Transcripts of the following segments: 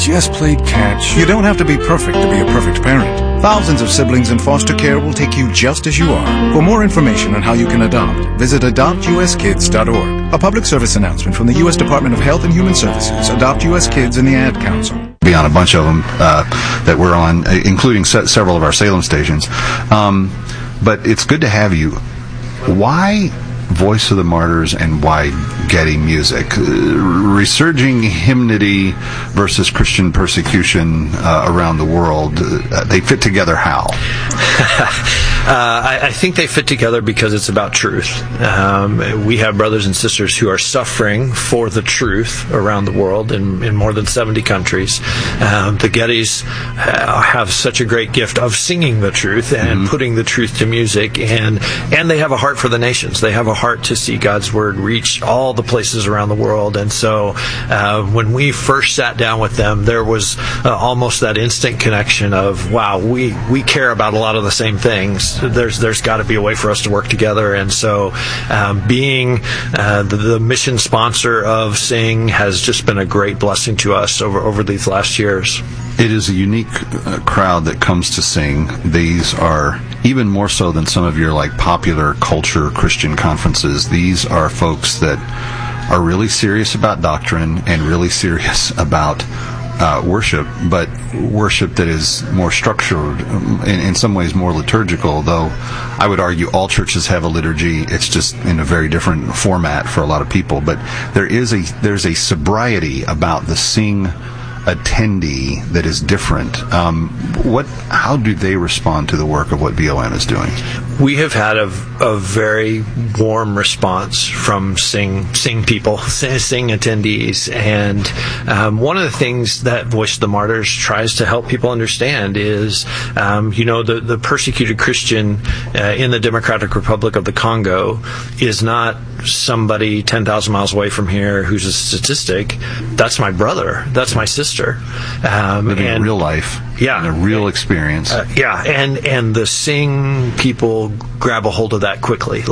just played catch. You don't have to be perfect to be a perfect parent. Thousands of siblings in foster care will take you just as you are. For more information on how you can adopt, visit adoptuskids.org. A public service announcement from the U.S. Department of Health and Human Services, Adopt U.S. Kids, and the Ad Council. Be on a bunch of them that we're on, including several of our Salem stations. But it's good to have you. Why Voice of the Martyrs and why Getty Music? Resurging hymnody versus Christian persecution around the world, they fit together how? I think they fit together because it's about truth. We have brothers and sisters who are suffering for the truth around the world in more than 70 countries. The Gettys have such a great gift of singing the truth and putting the truth to music, and they have a heart for the nations. They have a heart to see God's word reach all the places around the world. And so when we first sat down with them, there was almost that instant connection of, wow, we care about a lot of the same things. There's got to be a way for us to work together. And so being the mission sponsor of Sing has just been a great blessing to us over these last years. It is a unique crowd that comes to Sing. These are, even more so than some of your popular culture Christian conferences, these are folks that are really serious about doctrine and really serious about worship, but worship that is more structured, in some ways more liturgical, though I would argue all churches have a liturgy. It's just in a very different format for a lot of people. But there's a sobriety about the Sing attendee that is different. How do they respond to the work of what VOM is doing? We have had a very warm response from Sing people, Sing attendees, and one of the things that Voice of the Martyrs tries to help people understand is, the persecuted Christian in the Democratic Republic of the Congo is not somebody 10,000 miles away from here who's a statistic. That's my brother. That's my sister. Living in real life. Yeah. In a real experience. And the Sing people grab a hold of that quickly.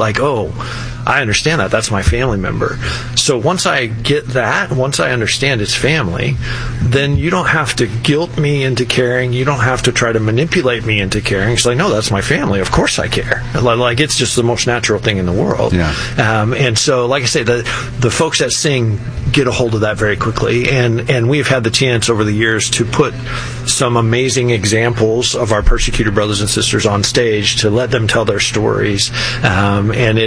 I understand that. That's my family member. So once I get that, once I understand it's family, then you don't have to guilt me into caring. You don't have to try to manipulate me into caring. It's no, that's my family. Of course I care. It's just the most natural thing in the world. Yeah. And so, like I say, the folks that Sing get a hold of that very quickly. And we've had the chance over the years to put some amazing examples of our persecuted brothers and sisters on stage to let them tell their stories. And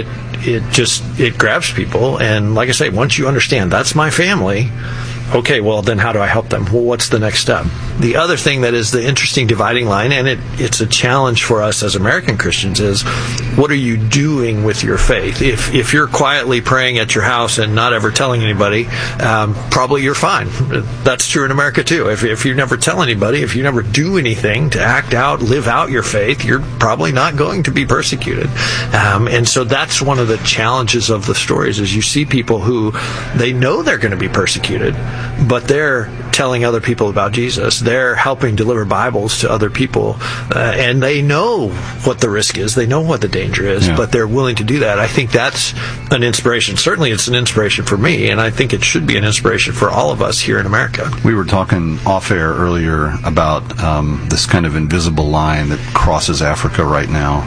it grabs people. And like I say, once you understand that's my family, okay, well, then how do I help them? Well, what's the next step? The other thing that is the interesting dividing line, and it's a challenge for us as American Christians, is what are you doing with your faith? If you're quietly praying at your house and not ever telling anybody, probably you're fine. That's true in America too. If you never tell anybody, if you never do anything to act out, live out your faith, you're probably not going to be persecuted. And so that's one of the challenges of the stories, is you see people who, they know they're going to be persecuted, but they're telling other people about Jesus. They're helping deliver Bibles to other people, and they know what the risk is. They know what the danger is, but they're willing to do that. I think that's an inspiration. Certainly it's an inspiration for me, and I think it should be an inspiration for all of us here in America. We were talking off-air earlier about this kind of invisible line that crosses Africa right now.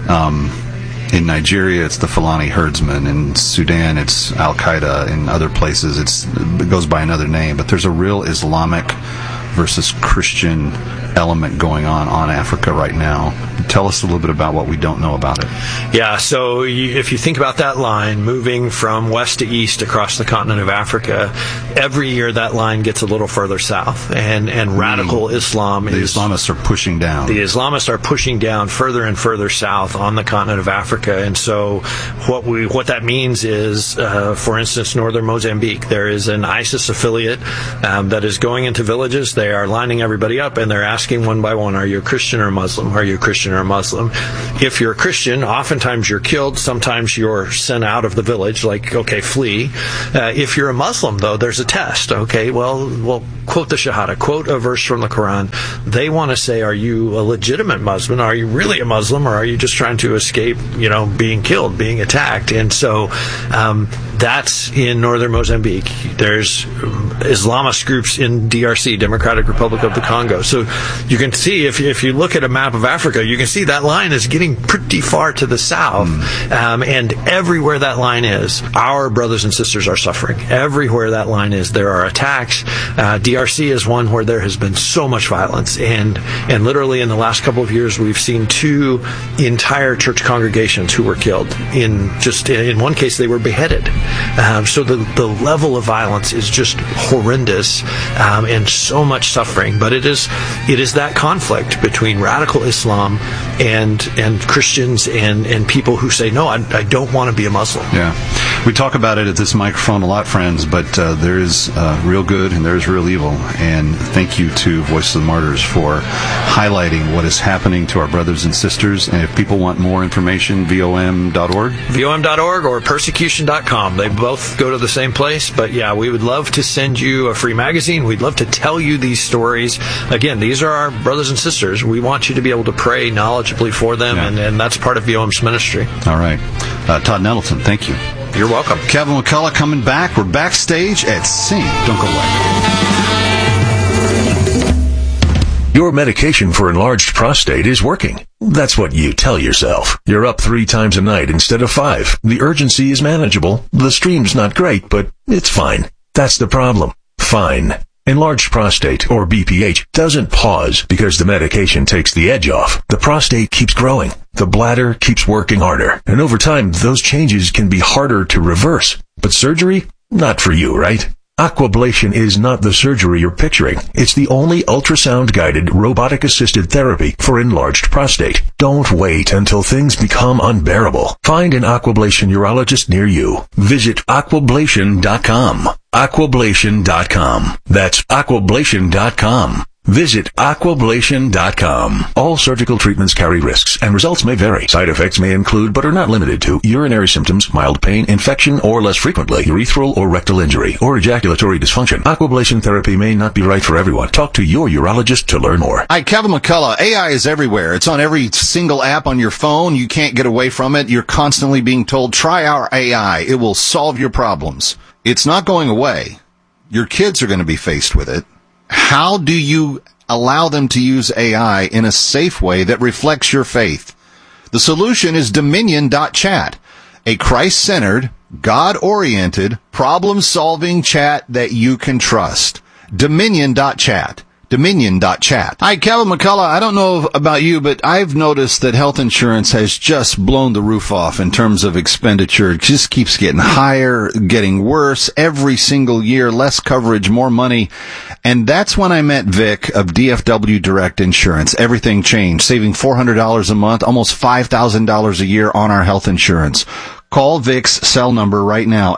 In Nigeria, it's the Fulani herdsmen. In Sudan, it's Al-Qaeda. In other places, it goes by another name. But there's a real Islamic versus Christian element going on Africa right now. Tell us a little bit about what we don't know about it. Yeah, so if you think about that line moving from west to east across the continent of Africa, every year that line gets a little further south, and radical Islam the Islamists are pushing down. The Islamists are pushing down further and further south on the continent of Africa, and so what that means is, for instance, northern Mozambique, there is an ISIS affiliate that is going into villages. They are lining everybody up, and they're asking one by one, are you a Christian or a Muslim? Are you a Christian or a Muslim? If you're a Christian, oftentimes you're killed. Sometimes you're sent out of the village, okay, flee. If you're a Muslim, though, there's a test. Okay, well, quote the Shahada, quote a verse from the Quran. They want to say, are you a legitimate Muslim? Are you really a Muslim? Or are you just trying to escape, being killed, being attacked? And so That's in northern Mozambique. There's Islamist groups in DRC, Democratic Republic of the Congo. So you can see, if you look at a map of Africa, you can see that line is getting pretty far to the south. And everywhere that line is, our brothers and sisters are suffering. Everywhere that line is, there are attacks. DRC is one where there has been so much violence. And literally in the last couple of years, we've seen 2 entire church congregations who were killed. In one case, they were beheaded. So the level of violence is just horrendous, and so much suffering. But it is that conflict between radical Islam and Christians and people who say, no, I don't want to be a Muslim. Yeah. We talk about it at this microphone a lot, friends, but there is real good and there is real evil. And thank you to Voice of the Martyrs for highlighting what is happening to our brothers and sisters. And if people want more information, vom.org? vom.org or persecution.com. They both go to the same place. But yeah, we would love to send you a free magazine. We'd love to tell you these stories. Again, these are our brothers and sisters. We want you to be able to pray knowledgeably for them, and that's part of VOM's ministry. All right. Todd Nettleton, thank you. You're welcome. Kevin McCullough coming back. We're backstage at Sing. Don't go away. Your medication for enlarged prostate is working. That's what you tell yourself. You're up 3 times a night instead of 5. The urgency is manageable. The stream's not great, but it's fine. That's the problem. Fine. Enlarged prostate, or BPH, doesn't pause because the medication takes the edge off. The prostate keeps growing. The bladder keeps working harder. And over time, those changes can be harder to reverse. But surgery? Not for you, right? Aquablation is not the surgery you're picturing. It's the only ultrasound-guided, robotic-assisted therapy for enlarged prostate. Don't wait until things become unbearable. Find an Aquablation urologist near you. Visit aquablation.com. Aquablation.com. That's aquablation.com. Visit aquablation.com. All surgical treatments carry risks, and results may vary. Side effects may include, but are not limited to, urinary symptoms, mild pain, infection, or less frequently, urethral or rectal injury, or ejaculatory dysfunction. Aquablation therapy may not be right for everyone. Talk to your urologist to learn more. Hi, Kevin McCullough. AI is everywhere. It's on every single app on your phone. You can't get away from it. You're constantly being told, try our AI. It will solve your problems. It's not going away. Your kids are going to be faced with it. How do you allow them to use AI in a safe way that reflects your faith? The solution is Dominion.chat, a Christ-centered, God-oriented, problem-solving chat that you can trust. Dominion.chat. Dominion.chat. Hi, Kevin McCullough. I don't know about you, but I've noticed that health insurance has just blown the roof off in terms of expenditure. It just keeps getting higher, getting worse every single year, less coverage, more money. And that's when I met Vic of DFW Direct Insurance. Everything changed, saving $400 a month, almost $5,000 a year on our health insurance. Call Vic's cell number right now,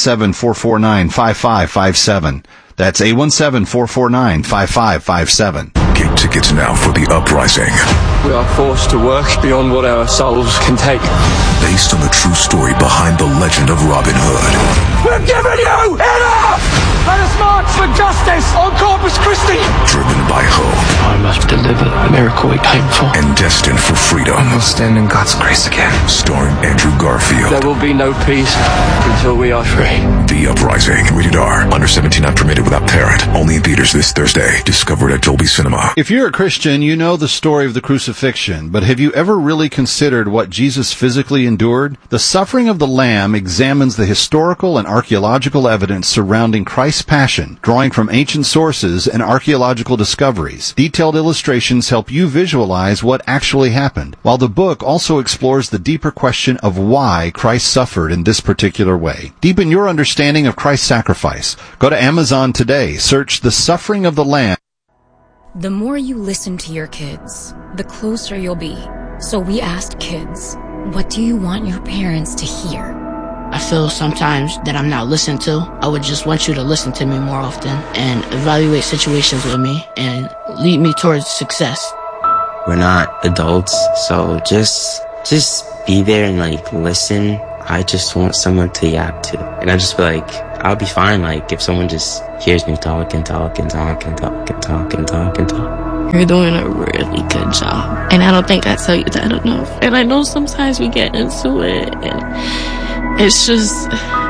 817-449-5557. That's 817-449-5557. Get tickets now for The Uprising. We are forced to work beyond what our souls can take. Based on the true story behind the legend of Robin Hood. We're giving you enough! Let us march for justice on Corpus Christi! Driven by hope. I must deliver the miracle we came for. And destined for freedom. We'll stand in God's grace again. Starring Andrew Garfield. There will be no peace until we are free. The Uprising. Rated R. Under 17 not permitted without parent. Only in theaters this Thursday. Discovered at Dolby Cinema. If you're a Christian, you know the story of the crucifixion, but have you ever really considered what Jesus physically endured? The Suffering of the Lamb examines the historical and archaeological evidence surrounding Christ's passion, drawing from ancient sources and archaeological discoveries. Detailed illustrations help you visualize what actually happened, while the book also explores the deeper question of why Christ suffered in this particular way. Deepen your understanding of Christ's sacrifice. Go to Amazon today, search The Suffering of the Lamb. The more you listen to your kids, the closer you'll be. So we asked kids, what do you want your parents to hear? I feel sometimes that I'm not listened to. I would just want you to listen to me more often and evaluate situations with me and lead me towards success. We're not adults, so just be there and listen. I just want someone to yap to. And I just feel like I'll be fine, if someone just hears me talk and talk and talk and talk and talk and talk and talk. You're doing a really good job. And I don't think I tell you that enough. And I know sometimes we get into it and it's just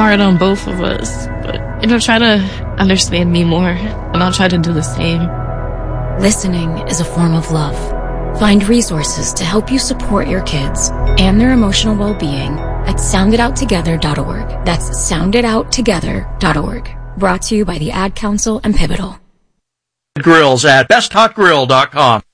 hard on both of us, but, try to understand me more, and I'll try to do the same. Listening is a form of love. Find resources to help you support your kids and their emotional well-being at sounditouttogether.org. That's sounditouttogether.org. Brought to you by the Ad Council and Pivotal. Grills at besthotgrill.com.